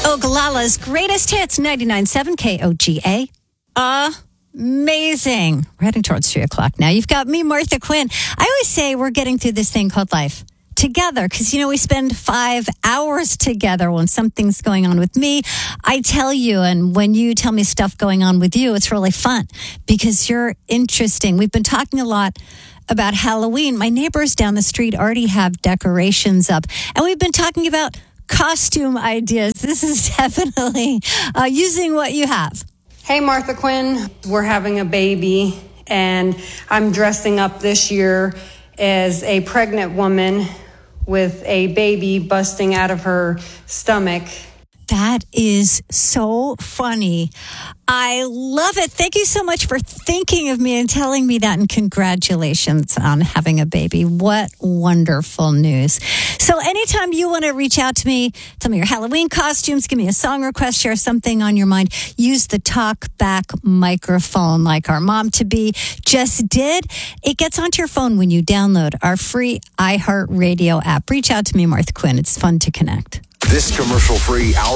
Oglala's greatest hits, 99.7 KOGA. Amazing. We're heading towards 3 o'clock now. You've got me, Martha Quinn. I always say we're getting through this thing called life together because, we spend 5 hours together when something's going on with me. I tell you, and when you tell me stuff going on with you, it's really fun because you're interesting. We've been talking a lot about Halloween. My neighbors down the street already have decorations up, and we've been talking about costume ideas. This is definitely using what you have. Hey, Martha Quinn, we're having a baby, and I'm dressing up this year as a pregnant woman with a baby busting out of her stomach. That is so funny. I love it. Thank you so much for thinking of me and telling me that. And congratulations on having a baby. What wonderful news. So anytime you want to reach out to me, tell me your Halloween costumes, give me a song request, share something on your mind, use the talk back microphone like our mom-to-be just did. It gets onto your phone when you download our free iHeartRadio app. Reach out to me, Martha Quinn. It's fun to connect. This commercial-free hour